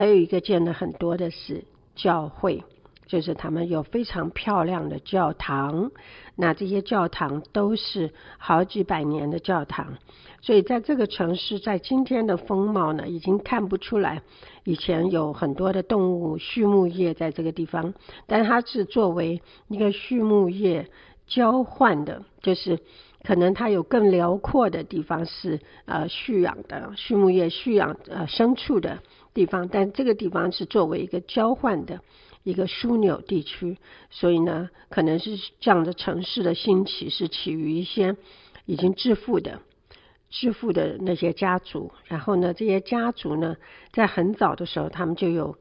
还有一个见的很多的是教会，就是他们有非常漂亮的教堂，那这些教堂都是好几百年的教堂，所以在这个城市在今天的风貌呢，已经看不出来以前有很多的动物畜牧业在这个地方，但它是作为一个畜牧业交换的，就是可能它有更辽阔的地方是蓄养的畜牧业蓄养牲畜的地方，但这个地方是作为一个交换的一个枢纽地区，所以呢可能是这样的城市的兴起是起于一些已经致富的那些家族，然后呢这些家族呢在很早的时候他们就有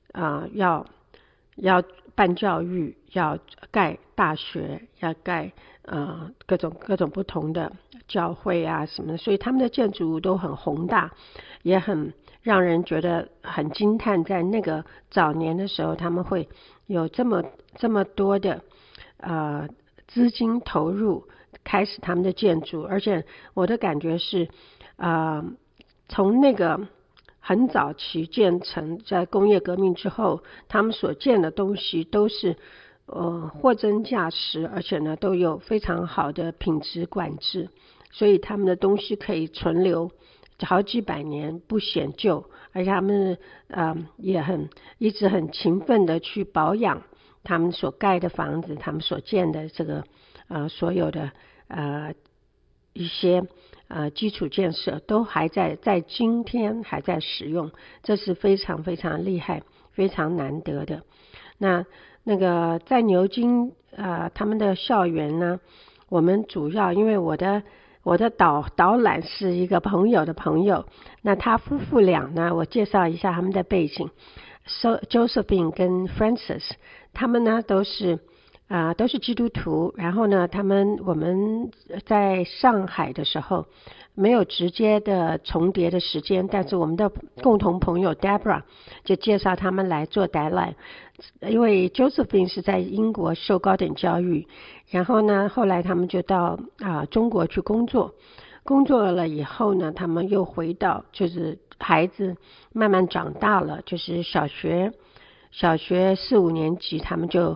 要办教育，要盖大学，要盖各种不同的教会啊什么的，所以他们的建筑物都很宏大，也很让人觉得很惊叹，在那个早年的时候他们会有这么多的资金投入开始他们的建筑，而且我的感觉是从那个很早期建成，在工业革命之后他们所建的东西都是货真价实，而且呢都有非常好的品质管制，所以他们的东西可以存留好几百年不显旧，而且他们也一直很勤奋的去保养他们所盖的房子，他们所建的这个所有的一些基础建设都还在今天还在使用，这是非常非常厉害非常难得的。那个在牛津他们的校园呢，我们主要因为我的导览是一个朋友的朋友，那他夫妇俩呢，我介绍一下他们的背景。Josephine 跟 Francis 他们呢都是基督徒，然后呢我们在上海的时候没有直接的重叠的时间，但是我们的共同朋友 Deborah 就介绍他们来做导览，因为 Josephine 是在英国受高等教育，然后呢后来他们就到中国去工作了以后呢，他们又回到，就是孩子慢慢长大了，就是小学4-5年级，他们就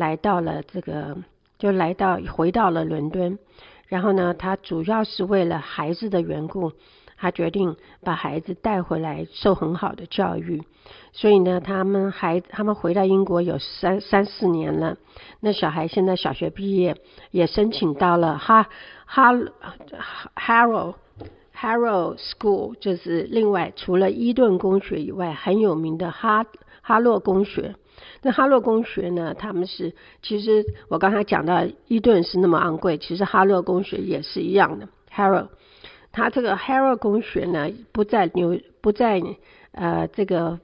回到了伦敦，然后呢他主要是为了孩子的缘故，他决定把孩子带回来受很好的教育，所以呢他们回到英国有3-4年了，那小孩现在小学毕业，也申请到了Harrow School， 就是另外除了伊顿公学以外很有名的哈洛公学。那哈洛公学呢，他们是，其实我刚才讲到伊顿是那么昂贵，其实哈洛公学也是一样的。他这个 Harrow 公学呢不在这个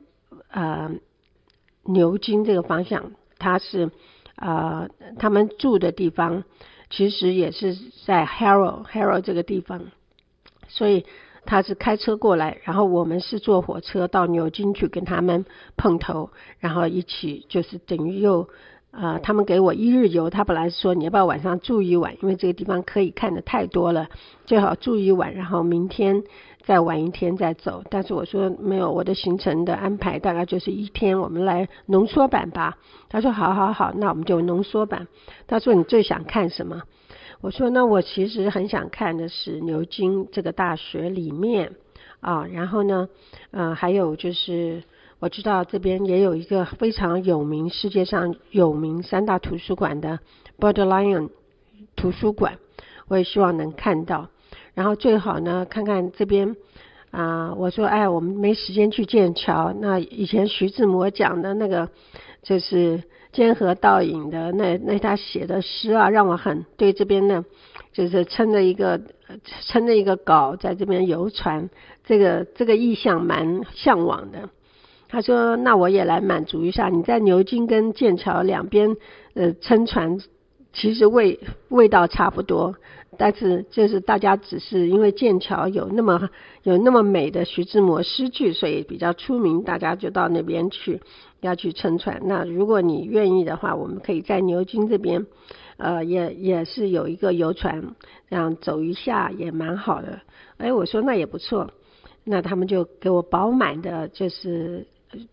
牛津这个方向，他是他们住的地方其实也是在 Harrow 这个地方，所以他是开车过来，然后我们是坐火车到牛津去跟他们碰头，然后一起就是等于他们给我1日游，他本来是说你要不要晚上住一晚，因为这个地方可以看的太多了，最好住一晚，然后明天再晚一天再走，但是我说没有，我的行程的安排大概就是1天，我们来浓缩版吧。他说好，那我们就浓缩版。他说你最想看什么？我说那我其实很想看的是牛津这个大学里面然后呢还有就是我知道这边也有一个非常有名，世界上有名3大图书馆的 Bodleian 图书馆，我也希望能看到，然后最好呢看看这边我说我们没时间去剑桥，那以前徐志摩讲的那个就是兼河倒影的那他写的诗让我很对这边呢，就是撑着一个稿在这边游船，这个意象蛮向往的。他说那我也来满足一下，你在牛津跟剑桥两边撑船，其实味道差不多，但是就是大家只是因为剑桥有那么美的徐志摩诗句，所以比较出名，大家就到那边去要去撑船。那如果你愿意的话，我们可以在牛津这边也是有一个游船，这样走一下也蛮好的。我说那也不错，那他们就给我饱满的就是